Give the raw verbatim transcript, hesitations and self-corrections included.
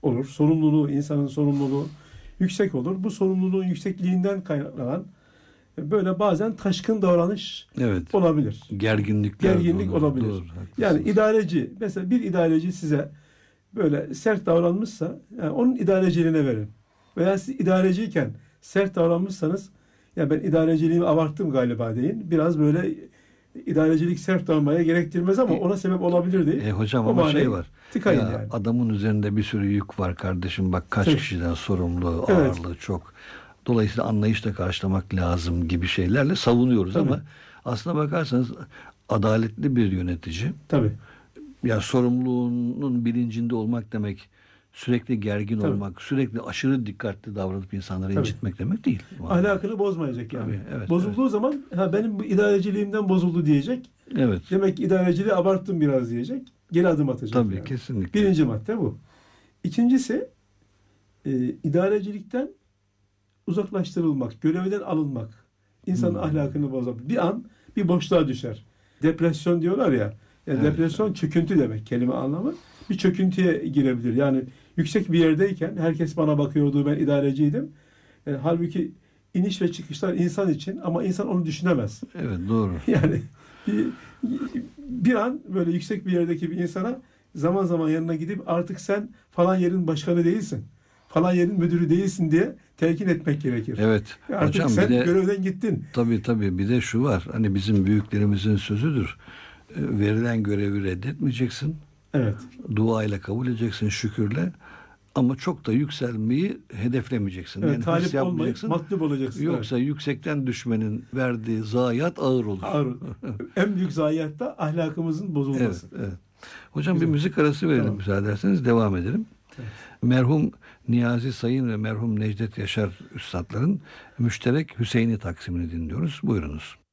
olur. Sorumluluğu, insanın sorumluluğu yüksek olur. Bu sorumluluğun yüksekliğinden kaynaklanan e, böyle bazen taşkın davranış Evet. olabilir. Gerginlikler Gerginlik olur. olabilir. Doğru, haklısınız. Yani idareci, mesela bir idareci size böyle sert davranmışsa, yani onun idareciliğine verin. Veya siz idareciyken sert davranmışsanız, ya ben idareciliğimi abarttım galiba deyin. Biraz böyle idarecilik sert davranmaya gerektirmez ama ona sebep olabilir değil. E, hocam O ama manayı şey var. tıkayın Ya yani. adamın üzerinde bir sürü yük var kardeşim. Bak kaç Tabii. kişiden sorumlu, Evet. ağırlığı çok. Dolayısıyla anlayışla karşılamak lazım gibi şeylerle savunuyoruz Tabii. ama aslına bakarsanız adaletli bir yönetici, Tabii. ya sorumluluğunun bilincinde olmak demek sürekli gergin Tabii. olmak, sürekli aşırı dikkatli davranıp insanları Tabii. incitmek demek değil. Ahlakını bozmayacak yani. Tabii, evet, Bozulduğu evet. zaman ha benim bu idareciliğimden bozuldu diyecek. Evet. Demek ki idareciliği abarttım biraz diyecek. Geri adım atacak. Tabii, yani. kesinlikle. Birinci madde bu. İkincisi e, idarecilikten uzaklaştırılmak, görevden alınmak. İnsanın Hmm. ahlakını bozabilir. Bir an bir boşluğa düşer. Depresyon diyorlar ya. Yani Evet, depresyon evet. çöküntü demek, kelime anlamı. Bir çöküntüye girebilir. Yani yüksek bir yerdeyken herkes bana bakıyordu, ben idareciydim. E, halbuki iniş ve çıkışlar insan için ama insan onu düşünemez. Evet, doğru. Yani bir, bir an böyle yüksek bir yerdeki bir insana zaman zaman yanına gidip artık sen falan yerin başkanı değilsin, falan yerin müdürü değilsin diye telkin etmek gerekir. Evet. Artık Hocam sen bir de görevden gittin. tabii tabii bir de şu var. Hani bizim büyüklerimizin sözüdür. E, Verilen görevi reddetmeyeceksin. Evet. Duayla kabul edeceksin, şükürle. Ama çok da yükselmeyi hedeflemeyeceksin. Evet, Yani hırs talip olmayıp yapmayacaksın. matlub olacaksın. Yoksa Evet. yüksekten düşmenin verdiği zayiat ağır olur. Ağır. En büyük zayiat da ahlakımızın Evet, bozulması. evet. Hocam Güzel. bir müzik arası verelim, Tamam. müsaade ederseniz devam edelim. Evet. Merhum Niyazi Sayın ve merhum Necdet Yaşar Üstadların müşterek Hüseyin'i taksimini dinliyoruz. Buyurunuz.